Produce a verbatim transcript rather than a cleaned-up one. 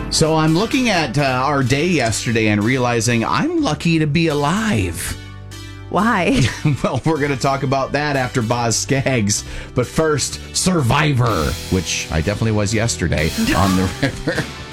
So I'm looking at uh, our day yesterday and realizing I'm lucky to be alive. Why? Well, we're going to talk about that after Boz Skaggs. But first, Survivor, which I definitely was yesterday on the river.